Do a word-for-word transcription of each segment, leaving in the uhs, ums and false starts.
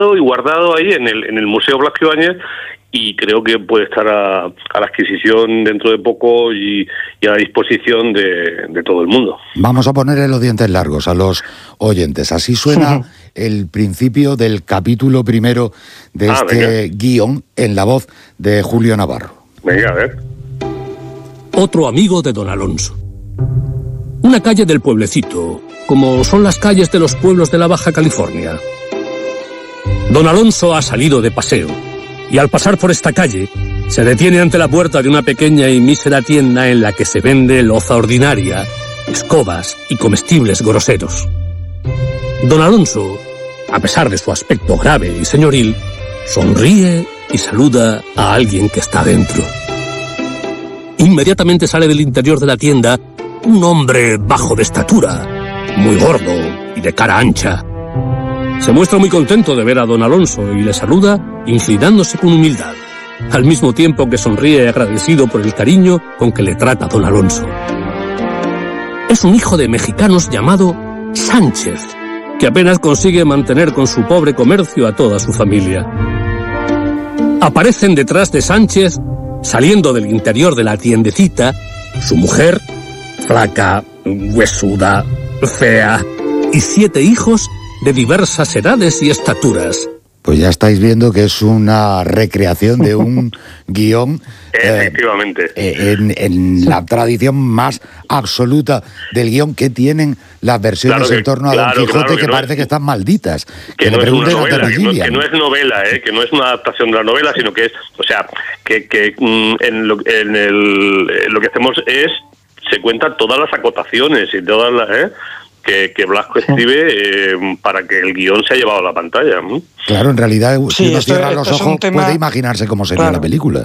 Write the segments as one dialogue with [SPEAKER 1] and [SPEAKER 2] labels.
[SPEAKER 1] y guardado ahí en el en el Museo Blasco Ibáñez, y creo que puede estar a, a la adquisición dentro de poco y, y a disposición de, de todo el mundo.
[SPEAKER 2] Vamos a ponerle los dientes largos a los oyentes. Así suena el principio del capítulo primero de ah, este venga. guión en la voz de Julio Navarro.
[SPEAKER 1] Venga, a ver.
[SPEAKER 3] Otro amigo de don Alonso. Una calle del pueblecito, como son las calles de los pueblos de la Baja California. Don Alonso ha salido de paseo, y al pasar por esta calle, se detiene ante la puerta de una pequeña y mísera tienda en la que se vende loza ordinaria, escobas y comestibles groseros. Don Alonso, a pesar de su aspecto grave y señoril, sonríe y saluda a alguien que está dentro. Inmediatamente sale del interior de la tienda un hombre bajo de estatura, muy gordo y de cara ancha. Se muestra muy contento de ver a don Alonso y le saluda inclinándose con humildad, al mismo tiempo que sonríe agradecido por el cariño con que le trata don Alonso. Es un hijo de mexicanos llamado Sánchez, que apenas consigue mantener con su pobre comercio a toda su familia. Aparecen detrás de Sánchez, saliendo del interior de la tiendecita, su mujer, flaca, huesuda, fea, y siete hijos de diversas edades y estaturas.
[SPEAKER 2] Pues ya estáis viendo que es una recreación de un guión
[SPEAKER 1] efectivamente
[SPEAKER 2] eh, en, en la tradición más absoluta del guión que tienen las versiones claro que, en torno a claro, Don Quijote,
[SPEAKER 1] claro, que,
[SPEAKER 2] que
[SPEAKER 1] no
[SPEAKER 2] parece
[SPEAKER 1] es,
[SPEAKER 2] que están malditas.
[SPEAKER 1] Que, que
[SPEAKER 2] no,
[SPEAKER 1] no es una novela,
[SPEAKER 2] que,
[SPEAKER 1] no, que no es novela, eh, que no es una adaptación de la novela, sino que es, o sea, que, que mm, en, lo, en el, lo que hacemos es, se cuentan todas las acotaciones y todas las... Eh, Que, que Blasco escribe eh, para que el guión se ha llevado a la pantalla. ¿no?
[SPEAKER 2] Claro, en realidad, si
[SPEAKER 4] sí,
[SPEAKER 2] uno
[SPEAKER 4] esto,
[SPEAKER 2] cierra
[SPEAKER 4] esto
[SPEAKER 2] los ojos, tema... puede imaginarse cómo sería
[SPEAKER 4] claro.
[SPEAKER 2] la película.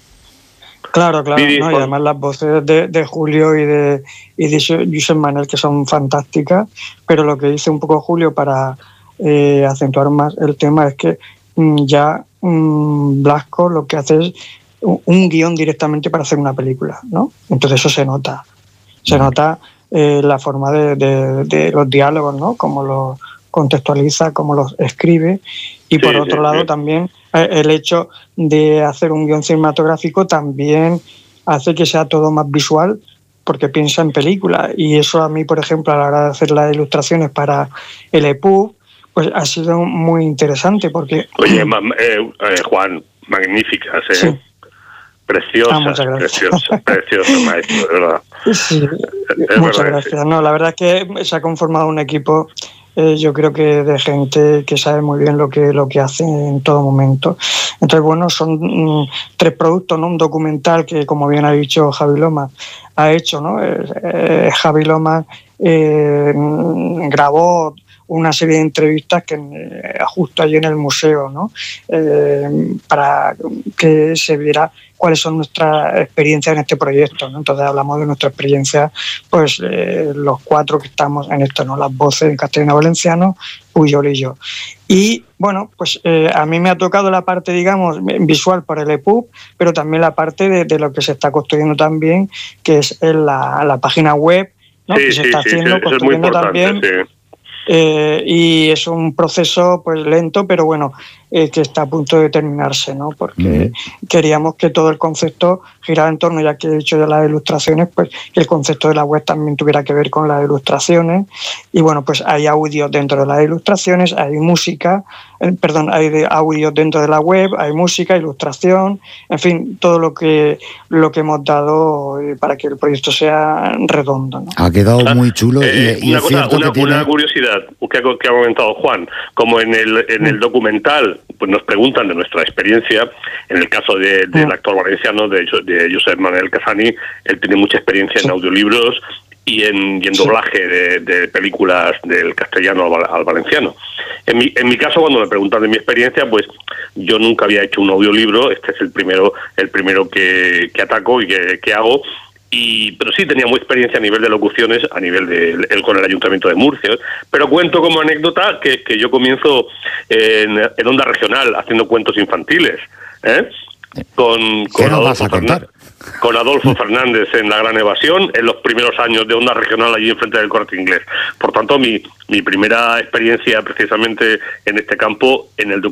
[SPEAKER 4] Claro, claro, sí, ¿no? Y además las voces de, de Julio y de, y de Josep Manel, que son fantásticas, pero lo que dice un poco Julio para eh, acentuar más el tema es que mm, ya mm, Blasco lo que hace es un, un guión directamente para hacer una película, ¿no? Entonces eso se nota, se mm. nota eh, la forma de, de, de los diálogos, ¿no? Cómo los contextualiza, cómo los escribe, y por sí, otro sí, lado sí. también el hecho de hacer un guión cinematográfico también hace que sea todo más visual, porque piensa en película, y eso a mí, por ejemplo, a la hora de hacer las ilustraciones para el E P U B, pues ha sido muy interesante, porque...
[SPEAKER 1] Oye, eh, eh, Juan, magníficas, ¿eh? Sí. Preciosas, ah, preciosas, preciosas, maestro, de verdad.
[SPEAKER 4] Sí, es muchas verdad, gracias. Sí. No, la verdad es que se ha conformado un equipo... Eh, yo creo que de gente que sabe muy bien lo que lo que hace en todo momento. Entonces, bueno, son mm, tres productos, ¿no? Un documental que, como bien ha dicho Javi Lomas, ha hecho, ¿no? Eh, eh, Javi Lomas eh, grabó una serie de entrevistas que eh, justo allí en el museo, ¿no? Eh, para que se viera cuáles son nuestras experiencias en este proyecto, ¿no? Entonces hablamos de nuestra experiencia, pues eh, los cuatro que estamos en esto, ¿no? Las voces en castellano valenciano, Puyol y yo. Y bueno, pues eh, a mí me ha tocado la parte, digamos, visual por el E P U B, pero también la parte de, de lo que se está construyendo también, que es en la, la página web, ¿no?
[SPEAKER 1] Sí,
[SPEAKER 4] que se
[SPEAKER 1] sí,
[SPEAKER 4] está
[SPEAKER 1] sí,
[SPEAKER 4] haciendo,
[SPEAKER 1] sí,
[SPEAKER 4] construyendo también. Sí. Eh, y es un proceso pues lento, pero bueno, eh, que está a punto de terminarse, ¿no? Porque mm. queríamos que todo el concepto girara en torno, ya que he dicho ya las ilustraciones, pues que el concepto de la web también tuviera que ver con las ilustraciones. Y bueno, pues hay audio dentro de las ilustraciones, hay música, eh, perdón, hay de audio dentro de la web, hay música, ilustración, en fin, todo lo que lo que hemos dado para que el proyecto sea redondo, ¿no?
[SPEAKER 2] Ha quedado muy chulo.
[SPEAKER 1] Eh,
[SPEAKER 2] y, y
[SPEAKER 1] una,
[SPEAKER 2] es
[SPEAKER 1] cosa,
[SPEAKER 2] cierto
[SPEAKER 1] una,
[SPEAKER 2] que tiene...
[SPEAKER 1] una curiosidad que ha, que ha comentado Juan, como en el en el documental pues nos preguntan de nuestra experiencia, en el caso de, del actor valenciano, de, de Josep Manel Casani, él tiene mucha experiencia en audiolibros y en, y en doblaje de, de películas del castellano al, al valenciano. En mi, en mi caso, cuando me preguntan de mi experiencia, pues yo nunca había hecho un audiolibro, este es el primero el primero que, que ataco y que, que hago. Y, pero sí tenía muy experiencia a nivel de locuciones, a nivel de él con el Ayuntamiento de Murcia. Pero cuento como anécdota que, que yo comienzo en, en Onda Regional haciendo cuentos infantiles, ¿eh? Con, con
[SPEAKER 2] ¿Qué nos vas a contar?
[SPEAKER 1] con Adolfo Fernández en La Gran Evasión, en los primeros años de Onda Regional allí enfrente del Corte Inglés. Por tanto, mi, mi primera experiencia precisamente en este campo, en el